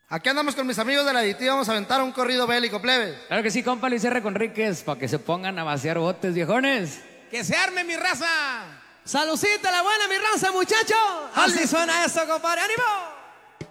Aquí andamos con mis amigos de la Aditiva, vamos a aventar un corrido bélico, plebes. Claro que sí, compa Luis R. Conríquez, para que se pongan a vaciar botes, viejones. ¡Que se arme mi raza! ¡Salucita la buena, mi raza, muchachos! Así suena eso, compadre. ¡Ánimo!